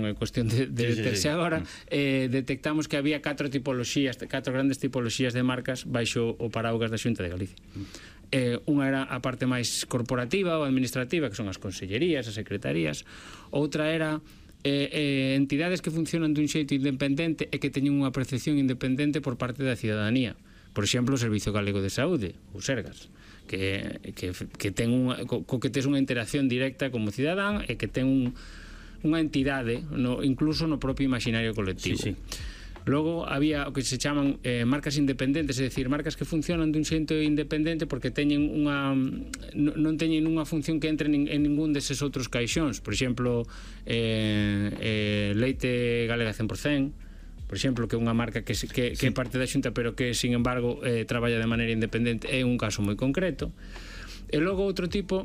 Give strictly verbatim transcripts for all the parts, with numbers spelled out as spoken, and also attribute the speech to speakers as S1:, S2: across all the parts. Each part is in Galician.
S1: é cuestión de, de
S2: sí,
S1: deterse
S2: sí, sí.
S1: agora, eh, detectamos que había catro tipoloxías, catro grandes tipoloxías de marcas baixo o paraugas da Xunta de Galicia. Eh, unha era a parte máis corporativa ou administrativa, que son as consellerías, as secretarías. Outra era eh, eh, entidades que funcionan dun xeito independente e que teñen unha percepción independente por parte da cidadanía. Por exemplo, o Servicio Galego de Saúde, o Sergas, que, que, que ten unha, co, co que tes unha interacción directa como cidadán e que ten un, unha entidade no, incluso no propio imaginario colectivo.
S2: Sí, sí.
S1: Logo había o que se chaman eh, marcas independentes, é dicir, marcas que funcionan dun xeito independente porque teñen unha non teñen unha función que entre en, en ningún deses outros caixóns. Por exemplo, eh, eh, Leite Galega cen por cento, por exemplo, que é unha marca que, que, que é parte da Xunta pero que, sin embargo, eh, traballa de maneira independente, é un caso moi concreto. E logo outro tipo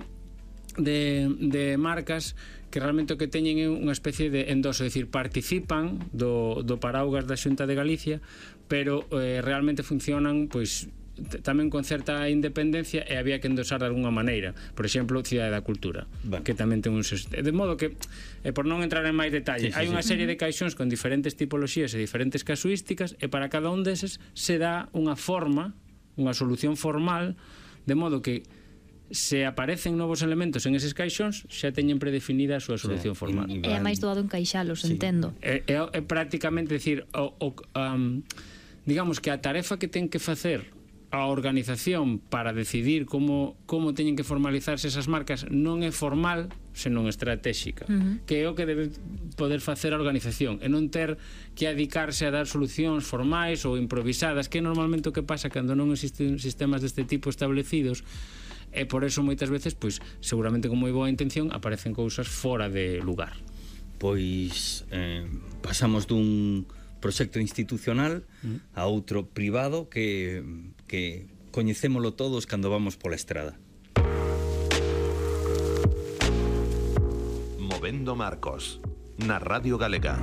S1: de, de marcas que realmente o que teñen é unha especie de endoso, é dicir, participan do, do paraugas da Xunta de Galicia, pero eh, realmente funcionan, pois, tamén con certa independencia e había que endosar de alguna maneira. Por exemplo, Cidade da Cultura, bueno, que tamén ten un... De modo que, eh, por non entrar en máis detalle, sí, sí, hai unha sí. serie de caixóns con diferentes tipoloxías e diferentes casuísticas e para cada un deses se dá unha forma, unha solución formal, de modo que se aparecen novos elementos en eses caixóns xa teñen predefinida a súa solución sí, formal.
S3: E é máis doado encaixalos, sí. entendo.
S1: É, é, é prácticamente, decir, o, o, um, digamos que a tarefa que ten que facer a organización para decidir como, como teñen que formalizarse esas marcas non é formal, senón estratégica, uh-huh. que é o que debe poder facer a organización e non ter que adicarse a dar solucións formais ou improvisadas, que é normalmente o que pasa cando non existen sistemas deste tipo establecidos, e por eso moitas veces, pois, seguramente con moi boa intención aparecen cousas fora de lugar.
S2: Pois eh, pasamos dun proxecto institucional uh-huh. a outro privado que, que coñecémolo todos cando vamos pola estrada.
S4: Movendo Marcos, na Radio Galega.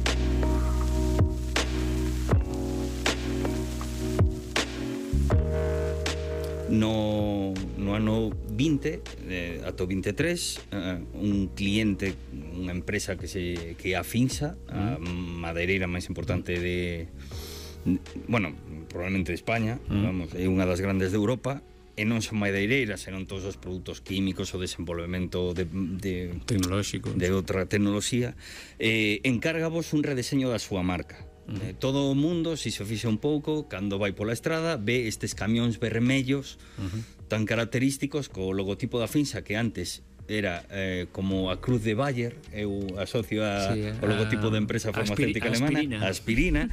S2: No, no ano vinte, eh, ato vinte e tres, eh, un cliente, unha empresa que se que é a Finsa, a madeireira máis importante de, bueno, probablemente de España, mm. vamos, é unha das grandes de Europa, e non son madeireiras, senón todos os produtos químicos, o desenvolvemento de, de
S1: tecnolóxico,
S2: de outra tecnoloxía, eh, encárgavos un redeseño da súa marca. Uh-huh. Eh, todo o mundo, si se fixe un pouco, cando vai pola estrada, ve estes camións vermellos uh-huh. tan característicos co logotipo da Finsa, que antes era eh, como a cruz de Bayer, eu asocio a, sí, o logotipo da empresa farmacéutica alemana, aspirina.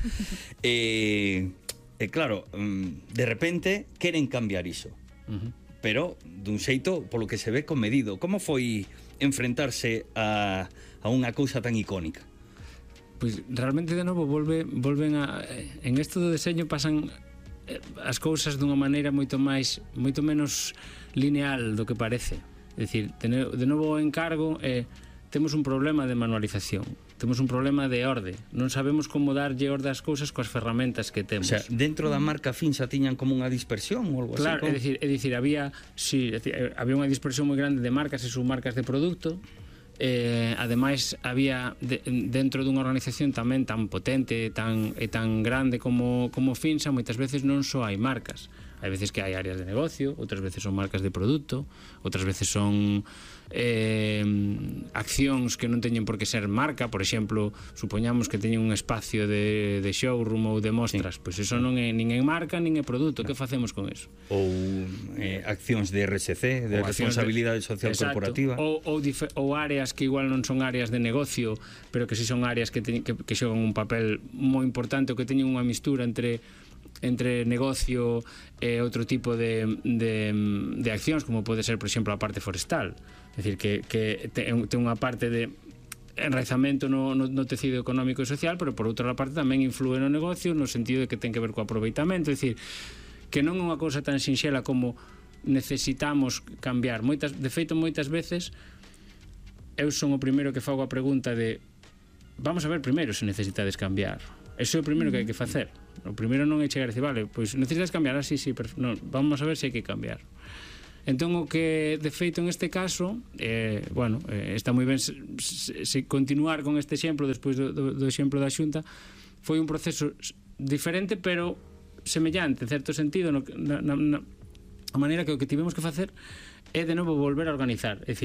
S2: e, e claro, de repente queren cambiar iso, uh-huh. pero dun xeito polo que se ve comedido. Como foi enfrentarse a, a unha cousa tan icónica?
S1: Pois realmente de novo volve, volven a en isto do deseño pasan as cousas dunha maneira moito máis moito menos lineal do que parece. É dicir, de novo o encargo é temos un problema de manualización, temos un problema de orde, non sabemos como darlle orde ás cousas coas ferramentas que temos.
S2: O sea, dentro da marca Finsa tiñan como unha dispersión ou algo
S1: claro,
S2: así. Claro,
S1: é dicir, é dicir, había sí, é dicir, había unha dispersión moi grande de marcas e submarcas de produto. Eh, ademais había de, dentro dunha organización tamén tan potente tan, e tan grande como, como Finsa, moitas veces non só hai marcas, hai veces que hai áreas de negocio, outras veces son marcas de produto, outras veces son eh, accións que non teñen por que ser marca. Por exemplo, supoñamos que teñen un espacio de, de showroom ou de mostras, sí. pois iso non é nin en marca nin é produto. No. Que facemos con eso?
S2: Ou eh, accións de R S C, de responsabilidade de... social Exacto. corporativa,
S1: ou, ou, dif- ou áreas que igual non son áreas de negocio, pero que si son áreas que, te, que, que xogan un papel moi importante, ou que teñen unha mistura entre entre negocio e outro tipo de, de, de accións, como pode ser, por exemplo, a parte forestal. É dicir, que, que ten unha parte de enraizamento no, no, no tecido económico e social, pero por outra parte tamén influe no negocio, no sentido de que ten que ver co aproveitamento. É dicir, que non é unha cousa tan sinxela como necesitamos cambiar. Moitas, de feito, moitas veces eu son o primeiro que fago a pregunta de vamos a ver primeiro se necesitades cambiar. Eso é o primeiro que hai que facer. O primeiro non é chegar e dicir, vale, pois necesitas cambiar, así, sí, sí, no, vamos a ver se hai que cambiar. Entón, o que, de feito, en este caso, eh, bueno, eh, está moi ben se, se, se continuar con este exemplo despois do, do, do exemplo da Xunta. Foi un proceso diferente, pero semellante, en certo sentido, no, na, na, na maneira que o que tivemos que facer é de novo volver a organizar. É dicir,